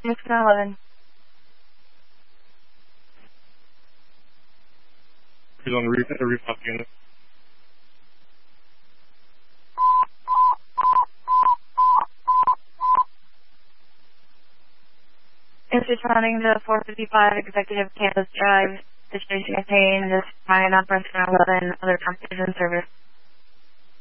611. He's on the rooftop unit. It's responding to 455 Executive Campus Drive, situation contained, this fine on 11, other companies in service.